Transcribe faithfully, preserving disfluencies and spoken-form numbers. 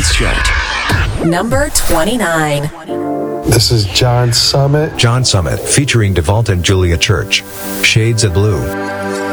Dance Chart. Number twenty-nine. This is John Summit. John Summit, featuring DeVault and Julia Church. Shades of Blue.